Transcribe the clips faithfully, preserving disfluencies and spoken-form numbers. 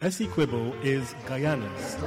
Essequibo is Guyana's.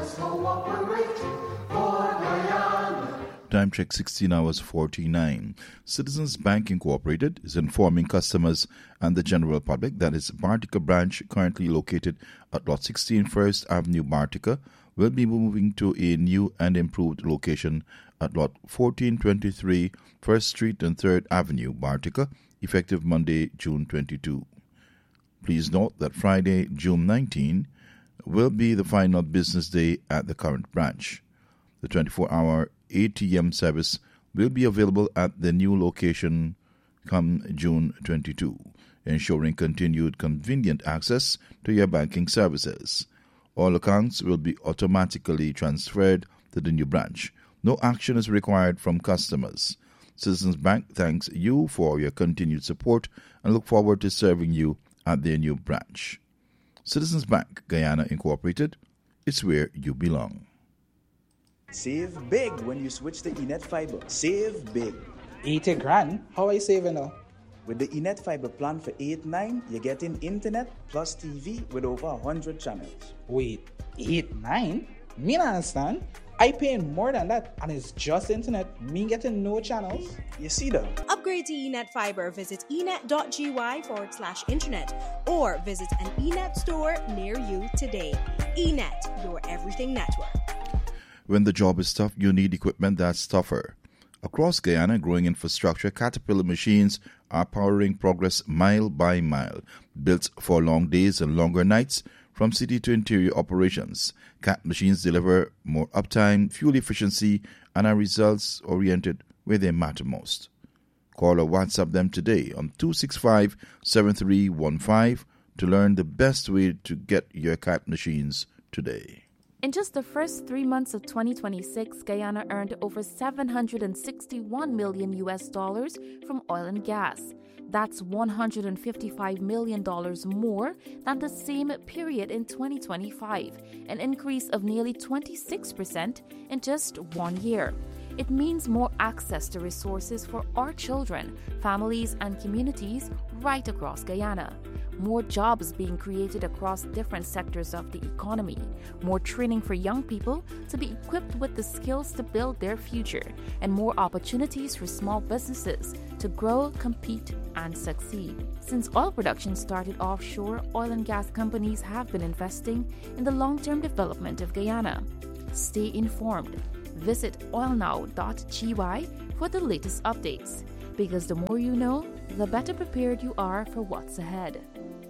Time check sixteen hours forty-nine. Citizens Bank Incorporated is informing customers and the general public that its Bartica branch, currently located at Lot sixteen First Avenue, Bartica, will be moving to a new and improved location at Lot fourteen twenty-three First Street and third Avenue, Bartica, effective Monday, June twenty-second. Please note that Friday, June nineteenth, will be the final business day at the current branch. The twenty-four hour A T M service will be available at the new location come June twenty-second, ensuring continued convenient access to your banking services. All accounts will be automatically transferred to the new branch. No action is required from customers. Citizens Bank thanks you for your continued support and look forward to serving you at their new branch. Citizens Bank, Guyana Incorporated, it's where you belong. Save big when you switch to Enet Fiber. Save big. eighty grand? How are you saving now? With the Enet Fiber plan for eight nine, you're getting internet plus T V with over one hundred channels. Wait, eight nine? Me not understand. I paying more than that and it's just internet. Me getting no channels. You see that? Upgrade to Enet Fiber. Visit enet.gy forward slash internet or visit an Enet store near you today. Enet, your everything network. When the job is tough, you need equipment that's tougher. Across Guyana, growing infrastructure, Caterpillar machines are powering progress mile by mile. Built for long days and longer nights, from city to interior operations, Cat machines deliver more uptime, fuel efficiency, and are results-oriented where they matter most. Call or WhatsApp them today on two six five, seven three one five to learn the best way to get your Cat machines today. In just the first three months of twenty twenty-six, Guyana earned over seven hundred sixty-one million U S dollars from oil and gas. That's one hundred fifty-five million dollars more than the same period in twenty twenty-five, an increase of nearly twenty-six percent in just one year. It means more access to resources for our children, families, and communities right across Guyana. More jobs being created across different sectors of the economy. More training for young people to be equipped with the skills to build their future. And more opportunities for small businesses to grow, compete, and succeed. Since oil production started offshore, oil and gas companies have been investing in the long-term development of Guyana. Stay informed. Visit oil now dot g y for the latest updates. Because the more you know, the better prepared you are for what's ahead.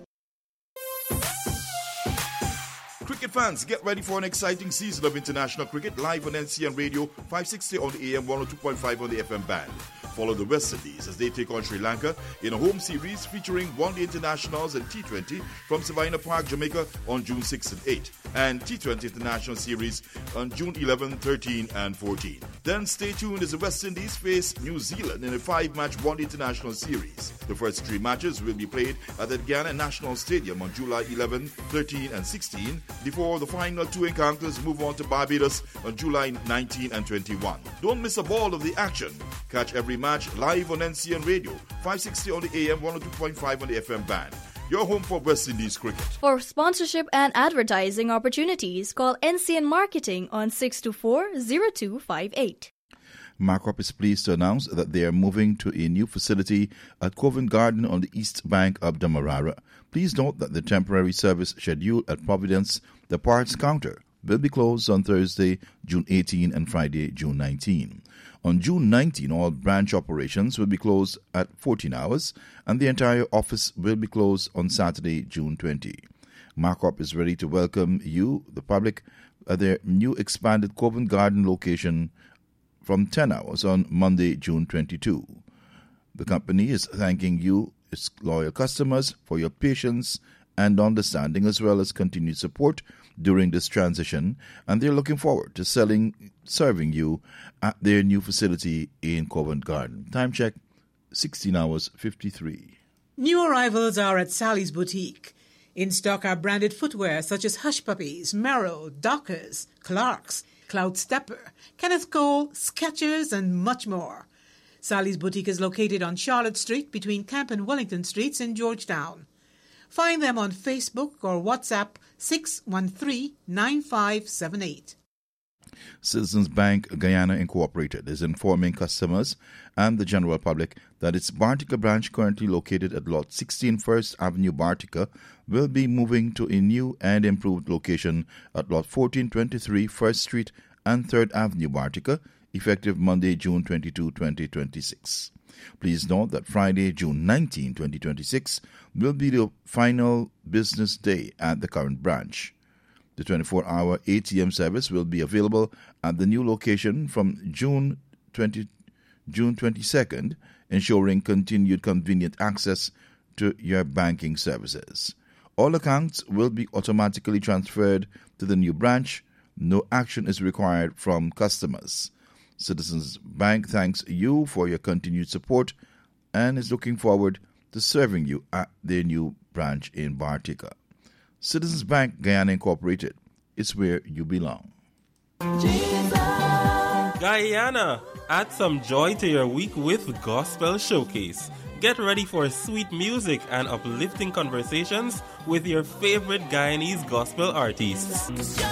Cricket fans, get ready for an exciting season of international cricket live on N C N Radio, five sixty on the A M, one oh two point five on the F M band. Follow the West Indies as they take on Sri Lanka in a home series featuring one-day internationals and T twenty from Savannah Park, Jamaica on June sixth and eighth, and T twenty International Series on June eleventh, thirteenth, and fourteenth. Then stay tuned as the West Indies face New Zealand in a five-match one-day international series. The first three matches will be played at the Guyana National Stadium on July eleventh, thirteenth, and sixteenth, before the final two encounters move on to Barbados on July nineteenth and twenty-first. Don't miss a ball of the action. Catch every match live on N C N Radio, five sixty on the A M, one oh two point five on the F M band. Your home for West Indies cricket. For sponsorship and advertising opportunities, call N C N Marketing on six two four, zero two five eight. Markup is pleased to announce that they are moving to a new facility at Covent Garden on the east bank of Demerara. Please note that the temporary service schedule at Providence, the parts counter, will be closed on Thursday, June eighteenth and Friday, June nineteenth. On June nineteenth, all branch operations will be closed at fourteen hours and the entire office will be closed on Saturday, June twentieth. Markup is ready to welcome you, the public, at their new expanded Covent Garden location from ten hours on Monday, June twenty-second. The company is thanking you, its loyal customers, for your patience and understanding as well as continued support during this transition, and they're looking forward to selling, serving you at their new facility in Covent Garden. Time check, sixteen hours fifty-three. New arrivals are at Sally's Boutique. In stock are branded footwear such as Hush Puppies, Merrill, Dockers, Clarks, Cloud Stepper, Kenneth Cole, Skechers, and much more. Sally's Boutique is located on Charlotte Street between Camp and Wellington Streets in Georgetown. Find them on Facebook or WhatsApp six one three, nine five seven eight. Citizens Bank Guyana Incorporated is informing customers and the general public that its Bartica branch, currently located at Lot sixteen First Avenue, Bartica, will be moving to a new and improved location at Lot fourteen twenty-three First Street and third Avenue, Bartica, effective Monday, June twenty-second, twenty twenty-six. Please note that Friday, June nineteenth, twenty twenty-six, will be the final business day at the current branch. The twenty-four hour A T M service will be available at the new location from June twentieth, June twenty-second, ensuring continued convenient access to your banking services. All accounts will be automatically transferred to the new branch. No action is required from customers. Citizens Bank thanks you for your continued support and is looking forward to serving you at their new branch in Bartica. Citizens Bank Guyana Incorporated is where you belong. Guyana, add some joy to your week with Gospel Showcase. Get ready for sweet music and uplifting conversations with your favorite Guyanese gospel artists.